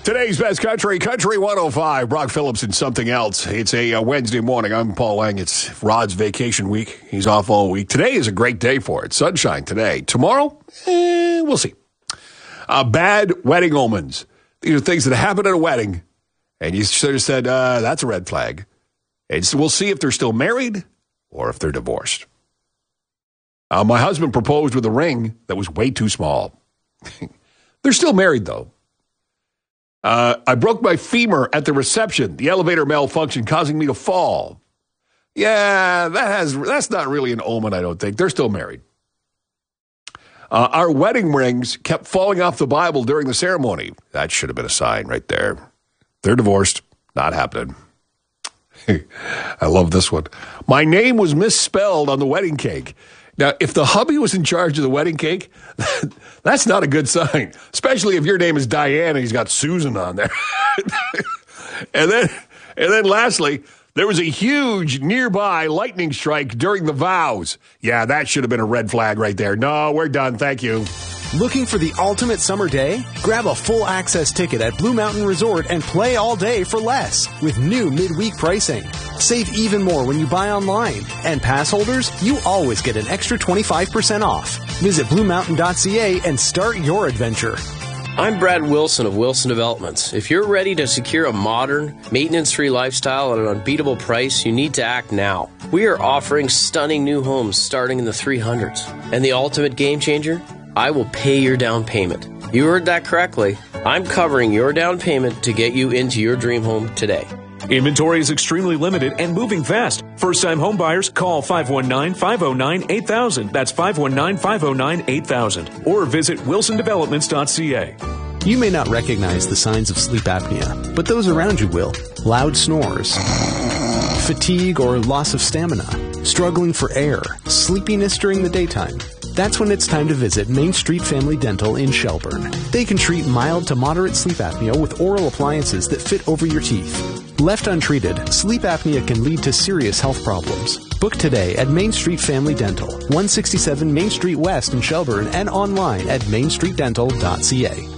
Today's best country, Country 105. Brock Phillips and something else. It's a Wednesday morning. I'm Paul Lang. It's Rod's vacation week. He's off all week. Today is a great day for it. Sunshine today. Tomorrow, we'll see. Bad wedding omens. These are things that happen at a wedding, and you sort of said, that's a red flag. And so we'll see if they're still married or if they're divorced. My husband proposed with a ring that was way too small. They're still married, though. I broke my femur at the reception. The elevator malfunctioned, causing me to fall. Yeah, that's not really an omen, I don't think. They're still married. Our wedding rings kept falling off the Bible during the ceremony. That should have been a sign right there. They're divorced. Not happening. I love this one. My name was misspelled on the wedding cake. Now, if the hubby was in charge of the wedding cake, that's not a good sign, especially if your name is Diane and he's got Susan on there. and then lastly, there was a huge nearby lightning strike during the vows. Yeah, that should have been a red flag right there. No, we're done. Thank you. Looking for the ultimate summer day? Grab a full access ticket at Blue Mountain Resort and play all day for less with new midweek pricing. Save even more when you buy online. And pass holders, you always get an extra 25% off. Visit BlueMountain.ca and start your adventure. I'm Brad Wilson of Wilson Developments. If you're ready to secure a modern, maintenance-free lifestyle at an unbeatable price, you need to act now. We are offering stunning new homes starting in the 300s. And the ultimate game changer? I will pay your down payment. You heard that correctly. I'm covering your down payment to get you into your dream home today. Inventory is extremely limited and moving fast. First-time home buyers, call 519-509-8000. That's 519-509-8000. Or visit wilsondevelopments.ca. You may not recognize the signs of sleep apnea, but those around you will. Loud snores, fatigue or loss of stamina, struggling for air, sleepiness during the daytime. That's when it's time to visit Main Street Family Dental in Shelburne. They can treat mild to moderate sleep apnea with oral appliances that fit over your teeth. Left untreated, sleep apnea can lead to serious health problems. Book today at Main Street Family Dental, 167 Main Street West in Shelburne, and online at mainstreetdental.ca.